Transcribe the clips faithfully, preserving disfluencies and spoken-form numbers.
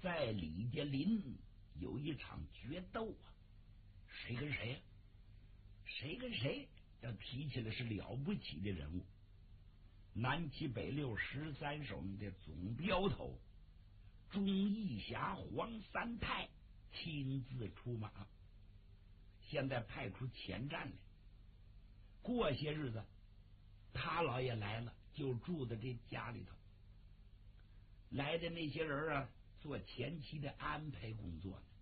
在李家林有一场决斗啊，谁跟谁呀、啊？谁跟谁？要提起来是了不起的人物，南七北六十三省的总镖头钟义侠黄三泰亲自出马，现在派出前站来。过些日子他老爷来了，就住在这家里头。来的那些人啊，做前期的安排工作呢。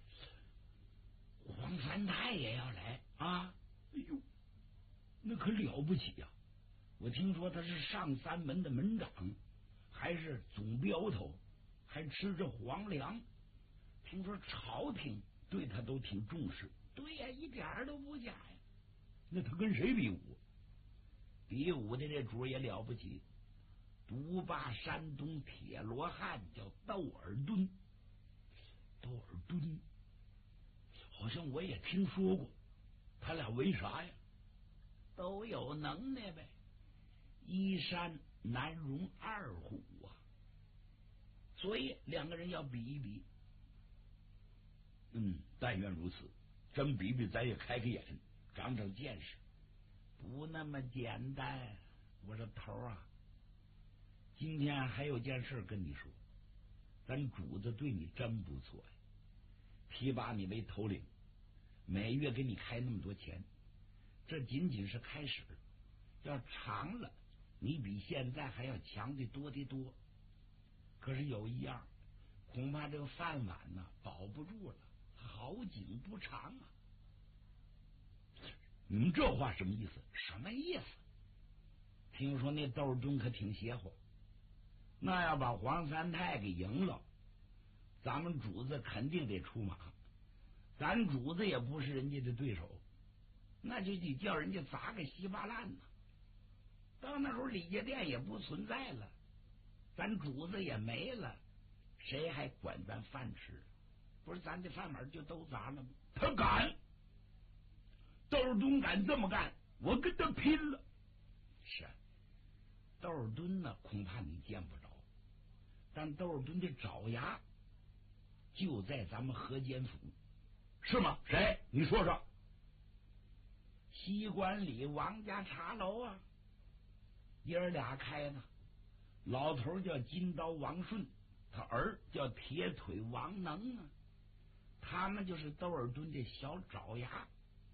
黄三泰也要来啊！哎呦，那可了不起呀、啊！我听说他是上三门的门长，还是总镖头，还吃着皇粮。听说朝廷对他都挺重视。对呀，一点都不假呀。那他跟谁比武？比武的这主也了不起，独霸山东铁罗汉，叫窦尔敦。窦尔敦好像我也听说过，他俩为啥呀？都有能耐呗，一山难容二虎啊，所以两个人要比一比。嗯，但愿如此，真比比咱也开开眼，长长见识。不那么简单。我说头啊，今天还有件事跟你说，咱主子对你真不错呀，提拔你为头领，每月给你开那么多钱，这仅仅是开始，要长了你比现在还要强的多的多。可是有一样，恐怕这个饭碗呢保不住了，好景不长啊。你们这话什么意思？什么意思？听说那窦敦可挺邪乎，那要把黄三泰给赢了，咱们主子肯定得出马，咱主子也不是人家的对手，那就得叫人家砸个稀巴烂呢。到那时候李家店也不存在了，咱主子也没了，谁还管咱饭吃？不是咱的饭碗就都砸了吗？他敢，窦尔敦敢这么干，我跟他拼了。是窦尔敦呢，恐怕你见不着，但窦尔敦的爪牙就在咱们河间府。是吗？谁？你说说。西关里王家茶楼啊，爷儿俩开的，老头叫金刀王顺，他儿叫铁腿王能啊，他们就是窦尔敦的小爪牙，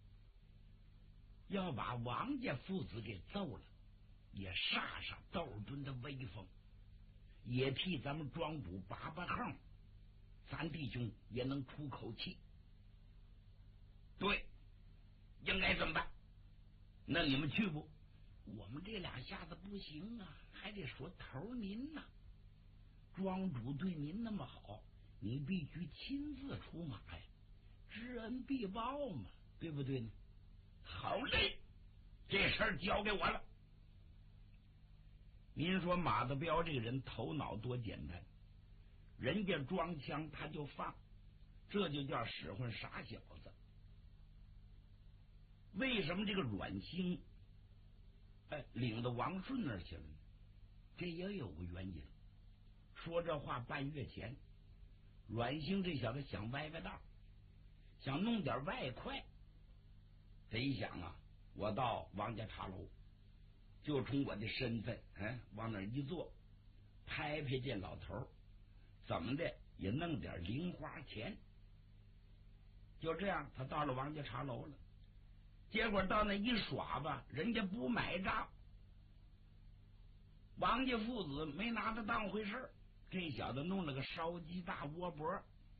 要把王家父子给揍了，也煞煞窦尔敦的威风，也替咱们庄主拔拔横，咱弟兄也能出口气。对，应该怎么办？那你们去不？我们这两下子不行啊，还得说头您呐，庄主对您那么好，你必须亲自出马呀，知恩必报嘛，对不对呢？好嘞，这事儿交给我了。您说马德彪这个人头脑多简单，人家装枪他就放，这就叫使唤傻小子。为什么这个阮兴哎领到王顺那儿去了呢？这也有个原因。说这话半月前，阮兴这小子想歪歪道，想弄点外快。这一想啊，我到王家茶楼，就冲我的身份，哎，往那一坐，拍拍这老头，怎么的也弄点零花钱。就这样，他到了王家茶楼了。结果到那一耍吧，人家不买账，王家父子没拿他当回事，这小子弄了个烧鸡大窝脖，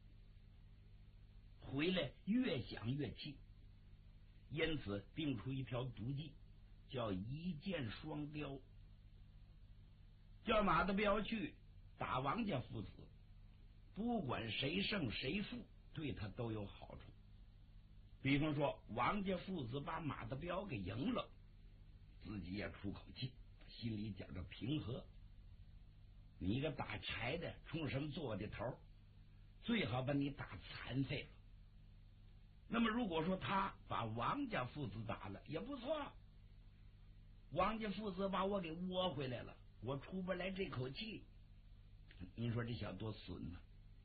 回来越想越气，因此定出一条毒计，叫一箭双雕，叫马德彪去打王家父子，不管谁胜谁负，对他都有好处。比方说王家父子把马德彪给赢了，自己也出口气，心里觉着平和。你一个打柴的冲什么做我的头，最好把你打残废了。那么如果说他把王家父子打了也不错，王家父子把我给窝回来了，我出不来这口气。您说这小多损呢？